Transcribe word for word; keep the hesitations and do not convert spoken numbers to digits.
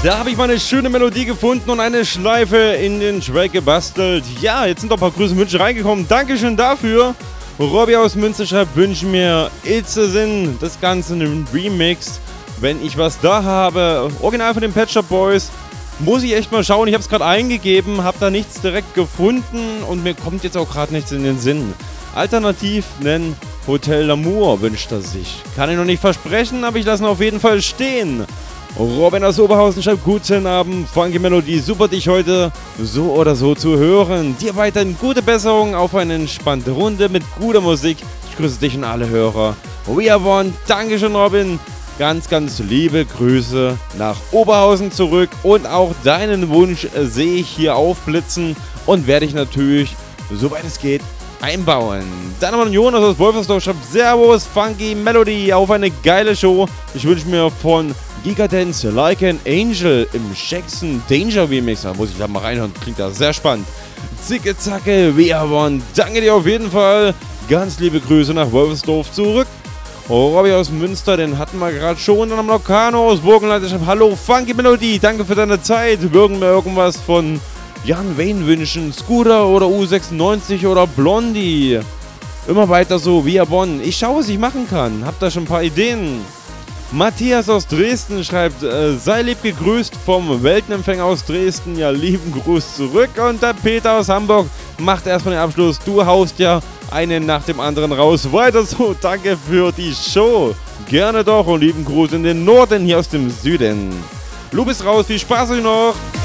Da habe ich mal eine schöne Melodie gefunden und eine Schleife in den Track gebastelt. Ja, jetzt sind doch ein paar Grüße und Wünsche reingekommen. Dankeschön dafür. Robby aus Münster schreibt, wünsche mir It's a Sin, das Ganze in einem Remix. Wenn ich was da habe, original von den Pet Shop Boys, muss ich echt mal schauen. Ich habe es gerade eingegeben, habe da nichts direkt gefunden und mir kommt jetzt auch gerade nichts in den Sinn. Alternativ nennen Hotel L'Amour wünscht er sich. Kann ich noch nicht versprechen, aber ich lasse ihn auf jeden Fall stehen. Robin aus Oberhausen schreibt, guten Abend, Funky Melodie, super dich heute so oder so zu hören. Dir weiterhin gute Besserung auf eine entspannte Runde mit guter Musik. Ich grüße dich und alle Hörer. We are one, Dankeschön Robin. Ganz, ganz liebe Grüße nach Oberhausen zurück und auch deinen Wunsch äh, sehe ich hier aufblitzen und werde ich natürlich, soweit es geht, einbauen. Dann haben wir Jonas aus Wolfersdorf schreibt, Servus, Funky Melody, auf eine geile Show. Ich wünsche mir von Gigadance Like an Angel im Jackson Danger Remix. Da muss ich da mal reinhören, klingt da sehr spannend. Zicke Zacke, We Are One, danke dir auf jeden Fall. Ganz liebe Grüße nach Wolfersdorf zurück. Robby aus Münster, den hatten wir gerade schon. Dann haben wir noch Kano aus Burgenland, der schreibt, hallo Funky Melodie, danke für deine Zeit. Würden wir irgendwas von Jan Wayne wünschen, Scooter oder U sechsundneunzig oder Blondie. Immer weiter so, via Bonn. Ich schaue, was ich machen kann. Hab da schon ein paar Ideen. Matthias aus Dresden schreibt, äh, sei lieb gegrüßt vom Weltenempfänger aus Dresden. Ja, lieben Gruß zurück. Und der Peter aus Hamburg macht erstmal den Abschluss. Du haust ja einen nach dem anderen raus. Weiter so, danke für die Show. Gerne doch und lieben Gruß in den Norden hier aus dem Süden. Lu bist raus, viel Spaß euch noch.